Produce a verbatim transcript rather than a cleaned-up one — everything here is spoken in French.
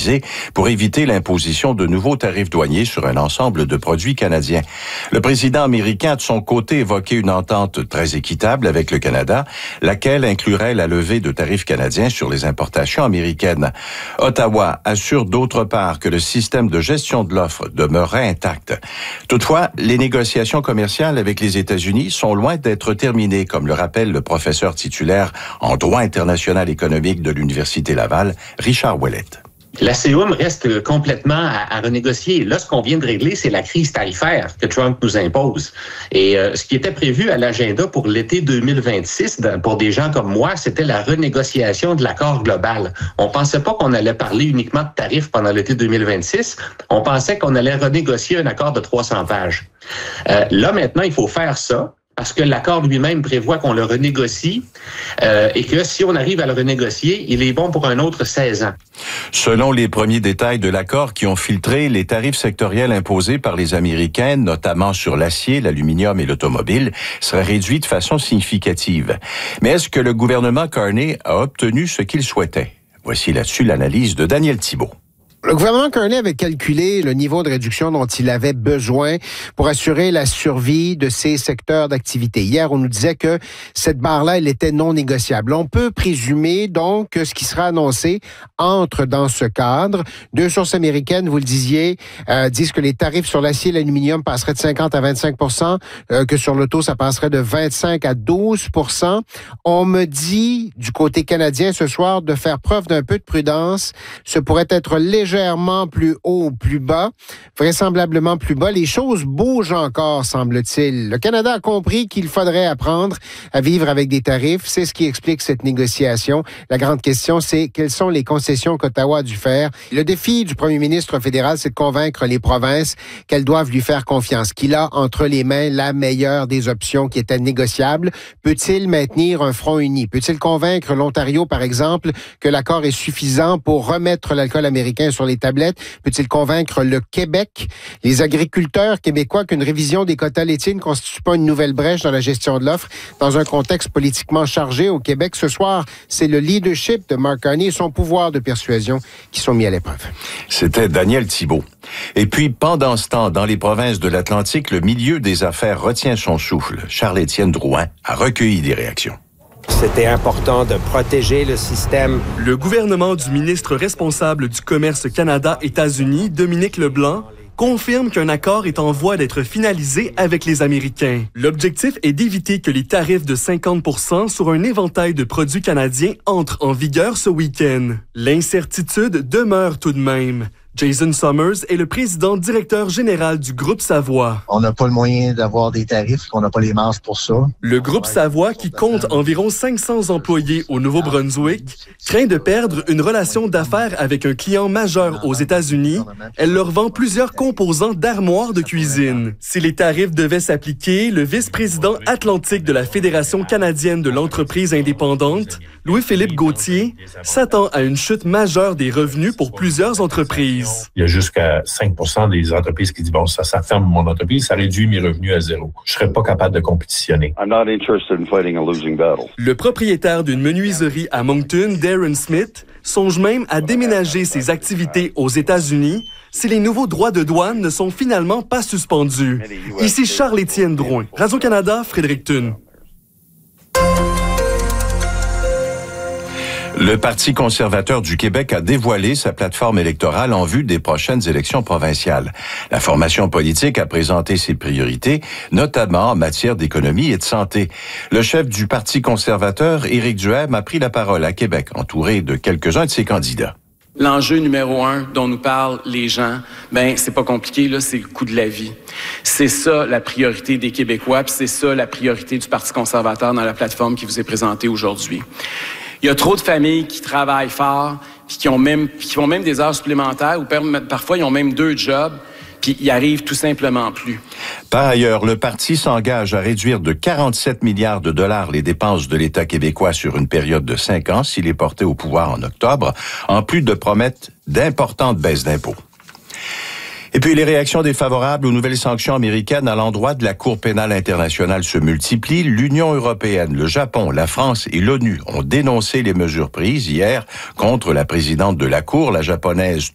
révisée pour éviter l'imposition de nouveaux tarifs douaniers sur un ensemble de produits canadiens. Le président américain, de son côté, évoquait une entente très équitable avec le Canada, laquelle inclurait la levée de tarifs canadiens sur les importations américaines. Ottawa assure d'autre part que le système de gestion de l'offre demeurerait intact. Toutefois, les négociations commerciales avec les États-Unis sont loin d'être terminées, comme le rappelle le professeur titulaire en droit international économique de l'Université Laval, Richard Ouellette. La C O M reste complètement à, à renégocier. Là, ce qu'on vient de régler, c'est la crise tarifaire que Trump nous impose. Et euh, ce qui était prévu à l'agenda pour l'été deux mille vingt-six, pour des gens comme moi, c'était la renégociation de l'accord global. On pensait pas qu'on allait parler uniquement de tarifs pendant l'été deux mille vingt-six. On pensait qu'on allait renégocier un accord de trois cents pages. Euh, là, maintenant, il faut faire ça, parce que l'accord lui-même prévoit qu'on le renégocie euh, et que si on arrive à le renégocier, il est bon pour un autre seize ans. Selon les premiers détails de l'accord qui ont filtré, les tarifs sectoriels imposés par les Américains, notamment sur l'acier, l'aluminium et l'automobile, seraient réduits de façon significative. Mais est-ce que le gouvernement Carney a obtenu ce qu'il souhaitait? Voici là-dessus l'analyse de Daniel Thibault. Le gouvernement Carney avait calculé le niveau de réduction dont il avait besoin pour assurer la survie de ces secteurs d'activité. Hier, on nous disait que cette barre-là, elle était non négociable. On peut présumer donc que ce qui sera annoncé entre dans ce cadre. Deux sources américaines, vous le disiez, euh, disent que les tarifs sur l'acier et l'aluminium passeraient de cinquante à vingt-cinq pour cent, euh, que sur l'auto, ça passerait de vingt-cinq à douze pour cent. On me dit, du côté canadien ce soir, de faire preuve d'un peu de prudence. Ce pourrait être légèrement légèrement plus haut ou plus bas, vraisemblablement plus bas. Les choses bougent encore, semble-t-il. Le Canada a compris qu'il faudrait apprendre à vivre avec des tarifs. C'est ce qui explique cette négociation. La grande question, c'est quelles sont les concessions qu'Ottawa a dû faire. Le défi du premier ministre fédéral, c'est de convaincre les provinces qu'elles doivent lui faire confiance, qu'il a entre les mains la meilleure des options qui était négociable. Peut-il maintenir un front uni? Peut-il convaincre l'Ontario, par exemple, que l'accord est suffisant pour remettre l'alcool américain sur les tablettes? Peut-il convaincre le Québec, les agriculteurs québécois qu'une révision des quotas laitiers ne constitue pas une nouvelle brèche dans la gestion de l'offre dans un contexte politiquement chargé au Québec? Ce soir, c'est le leadership de Mark Carney et son pouvoir de persuasion qui sont mis à l'épreuve. C'était Daniel Thibault. Et puis, pendant ce temps, dans les provinces de l'Atlantique, le milieu des affaires retient son souffle. Charles-Étienne Drouin a recueilli des réactions. C'était important de protéger le système. Le gouvernement du ministre responsable du commerce Canada-États-Unis, Dominique Leblanc, confirme qu'un accord est en voie d'être finalisé avec les Américains. L'objectif est d'éviter que les tarifs de cinquante pour cent sur un éventail de produits canadiens entrent en vigueur ce week-end. L'incertitude demeure tout de même. Jason Summers est le président directeur général du Groupe Savoie. On n'a pas le moyen d'avoir des tarifs, on n'a pas les marges pour ça. Le Groupe Savoie, qui compte environ cinq cents employés au Nouveau-Brunswick, craint de perdre une relation d'affaires avec un client majeur aux États-Unis. Elle leur vend plusieurs composants d'armoires de cuisine. Si les tarifs devaient s'appliquer, le vice-président atlantique de la Fédération canadienne de l'entreprise indépendante, Louis-Philippe Gauthier, s'attend à une chute majeure des revenus pour plusieurs entreprises. Il y a jusqu'à cinq pour cent des entreprises qui disent, bon, ça, ça ferme mon entreprise, ça réduit mes revenus à zéro. Je serais pas capable de compétitionner. I'm not interested in fighting a losing battle. Le propriétaire d'une menuiserie à Moncton, Darren Smith, songe même à déménager ses activités aux États-Unis si les nouveaux droits de douane ne sont finalement pas suspendus. Ici Charles-Étienne Drouin, Radio-Canada, Fredericton. Le Parti conservateur du Québec a dévoilé sa plateforme électorale en vue des prochaines élections provinciales. La formation politique a présenté ses priorités, notamment en matière d'économie et de santé. Le chef du Parti conservateur, Éric Duhem, a pris la parole à Québec, entouré de quelques-uns de ses candidats. L'enjeu numéro un dont nous parlent les gens, ben c'est pas compliqué, là, c'est le coût de la vie. C'est ça la priorité des Québécois, puis c'est ça la priorité du Parti conservateur dans la plateforme qui vous est présentée aujourd'hui. Il y a trop de familles qui travaillent fort, puis qui ont même, qui font même des heures supplémentaires, ou parfois ils ont même deux jobs, puis ils arrivent tout simplement plus. Par ailleurs, le parti s'engage à réduire de quarante-sept milliards de dollars les dépenses de l'État québécois sur une période de cinq ans s'il est porté au pouvoir en octobre, en plus de promettre d'importantes baisses d'impôts. Et puis, les réactions défavorables aux nouvelles sanctions américaines à l'endroit de la Cour pénale internationale se multiplient. L'Union européenne, le Japon, la France et l'ONU ont dénoncé les mesures prises hier contre la présidente de la Cour, la japonaise